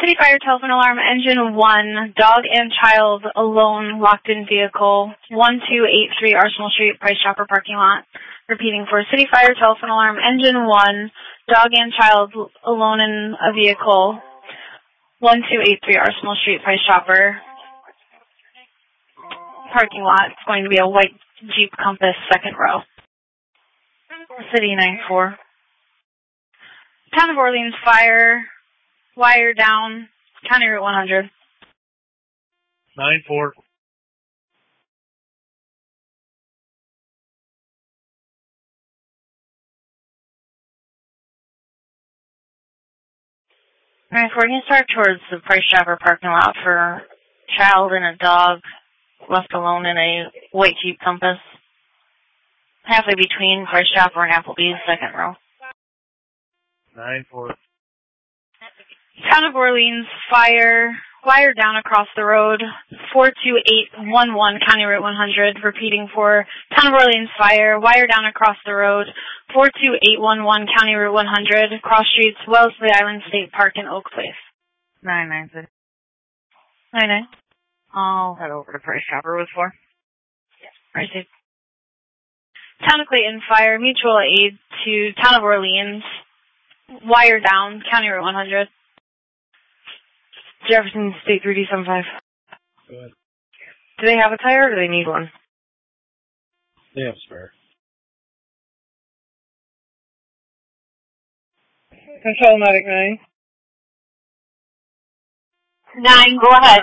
City Fire telephone alarm, engine 1, dog and child alone, locked in vehicle, 1283 Arsenal Street, Price Chopper parking lot. Repeating for City Fire telephone alarm, engine 1, dog and child alone in a vehicle, 1283 Arsenal Street, Price Chopper parking lot. It's going to be a white Jeep Compass, second row. City 94. Town of Orleans fire, wire down, County Route 100. 9-4. Alright, we're going to start towards the Price Chopper parking lot for a child and a dog left alone in a white Jeep Compass. Halfway between Price Chopper and Applebee's, second row. 9-4. Town of Orleans, fire, wire down across the road, 42811 County Route 100. Repeating for Town of Orleans, fire, wire down across the road, 42811 County Route 100, cross streets, Wellesley Island State Park and Oak Place. 996. 99. I'll head over to Price Chopper with 4. Yes. Right, Dave. Town of Clayton, fire, mutual aid to Town of Orleans, wire down, County Route 100. Jefferson State 3D75. Go ahead. Do they have a tire or do they need one? They have spare. Control Medic 9. 9, go ahead.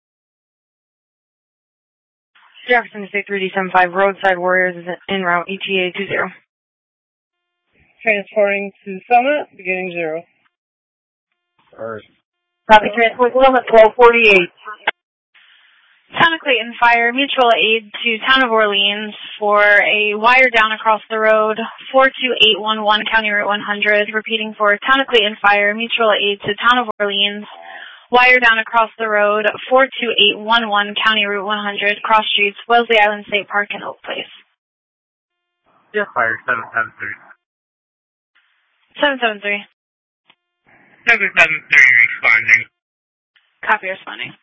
Jefferson State 3D75, Roadside Warriors is en route, ETA 20. Transporting to Summit, beginning 0. First. Copy, transport limit 1248. Town of Clayton fire, mutual aid to Town of Orleans for a wire down across the road, 42811 County Route 100. Repeating for Town of Clayton fire, mutual aid to Town of Orleans, wire down across the road, 42811 County Route 100, cross streets, Wellesley Island State Park and Oak Place. Yeah, fire 773. 773. 773 responding. Copy, responding.